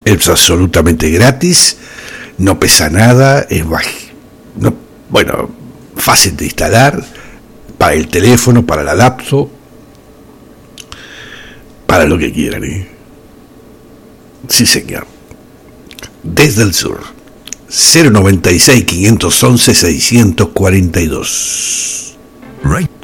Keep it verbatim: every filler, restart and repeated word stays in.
Es absolutamente gratis, no pesa nada, es baj... no, bueno, fácil de instalar para el teléfono, para la laptop, para lo que quieran, ¿eh? Sí, señor. Desde el sur, cero noventa y seis, quinientos once, seiscientos cuarenta y dos. Right.